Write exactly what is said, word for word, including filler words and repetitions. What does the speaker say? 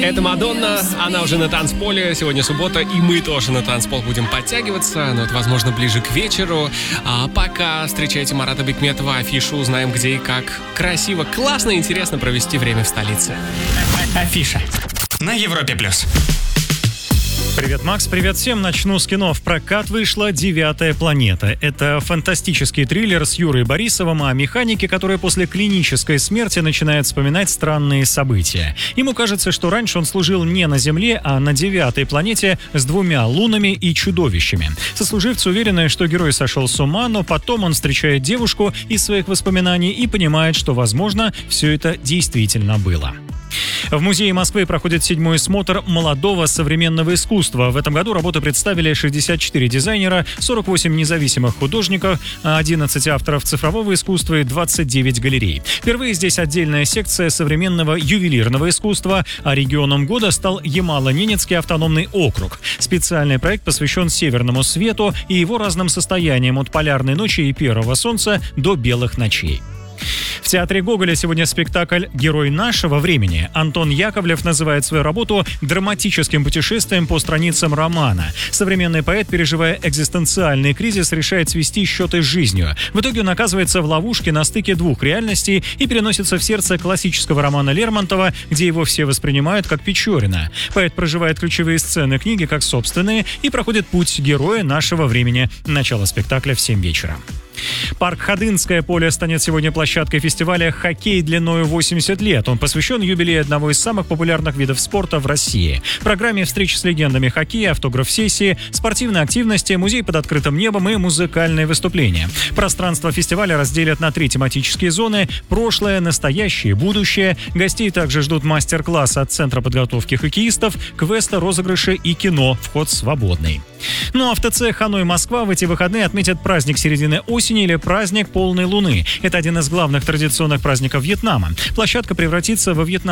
Это Мадонна, она уже на танцполе. Сегодня суббота, и мы тоже на танцпол будем подтягиваться, но это, возможно, ближе к вечеру. А пока встречайте Марата Бекметова, афишу узнаем, где и как красиво, классно и интересно провести время в столице. Афиша на Европе плюс. Привет, Макс, привет всем. Начну с кино. В прокат вышла «Девятая планета». Это фантастический триллер с Юрой Борисовым о механике, который после клинической смерти начинает вспоминать странные события. Ему кажется, что раньше он служил не на Земле, а на девятой планете с двумя лунами и чудовищами. Сослуживцы уверены, что герой сошел с ума, но потом он встречает девушку из своих воспоминаний и понимает, что, возможно, все это действительно было. В Музее Москвы проходит седьмой смотр молодого современного искусства. В этом году работы представили шестьдесят четыре дизайнера, сорок восемь независимых художников, одиннадцать авторов цифрового искусства и двадцать девять галерей. Впервые здесь отдельная секция современного ювелирного искусства, а регионом года стал Ямало-Ненецкий автономный округ. Специальный проект посвящен северному свету и его разным состояниям от полярной ночи и первого солнца до белых ночей. В театре Гоголя сегодня спектакль «Герой нашего времени». Антон Яковлев называет свою работу драматическим путешествием по страницам романа. Современный поэт, переживая экзистенциальный кризис, решает свести счеты с жизнью. В итоге он оказывается в ловушке на стыке двух реальностей и переносится в сердце классического романа Лермонтова, где его все воспринимают как Печорина. Поэт проживает ключевые сцены книги как собственные и проходит путь героя нашего времени. Начало спектакля в семь вечера. Парк Ходынское поле станет сегодня площадкой фестиваля «Хоккей длиною восемьдесят лет». Он посвящен юбилею одного из самых популярных видов спорта в России. В программе встречи с легендами хоккея, автограф-сессии, спортивные активности, музей под открытым небом и музыкальные выступления. Пространство фестиваля разделят на три тематические зоны: прошлое, настоящее, будущее. Гостей также ждут мастер-класс от Центра подготовки хоккеистов, квесты, розыгрыши и кино. Вход свободный. Ну а в ТЦ «Ханой Москва» в эти выходные отметят праздник середины осени или праздник полной луны. Это один из главных традиционных праздников Вьетнама. Площадка превратится во Вьетнам